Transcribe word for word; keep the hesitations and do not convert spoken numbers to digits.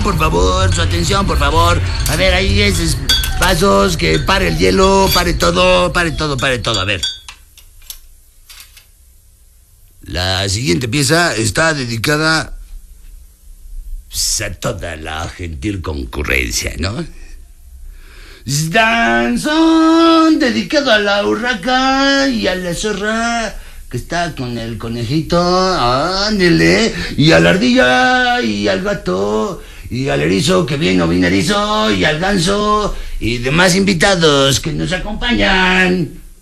por favor, su atención, por favor. A ver, ahí esos pasos, que pare el hielo, pare todo, pare todo, pare todo, a ver. La siguiente pieza está dedicada pues, a toda la gentil concurrencia, ¿no? Danzón dedicado a la urraca y a la zorra que está con el conejito, ándele, y a la ardilla y al gato y al erizo que viene o viene erizo y al ganso y demás invitados que nos acompañan.